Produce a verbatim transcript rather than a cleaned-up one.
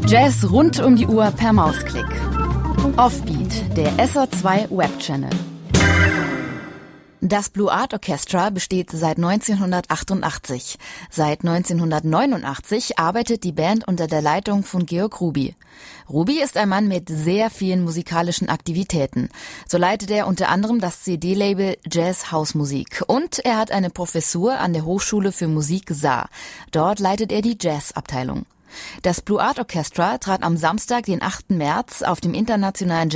Jazz rund um die Uhr per Mausklick. Offbeat, der S R zwei Webchannel. Das Blue Art Orchestra besteht seit neunzehnhundertachtundachtzig. Seit neunzehnhundertneunundachtzig arbeitet die Band unter der Leitung von Georg Ruby. Ruby ist ein Mann mit sehr vielen musikalischen Aktivitäten. So leitet er unter anderem das C D-Label Jazz Hausmusik und er hat eine Professur an der Hochschule für Musik Saar. Dort leitet er die Jazzabteilung. Das Blue Art Orchestra trat am Samstag, den achten März, auf dem internationalen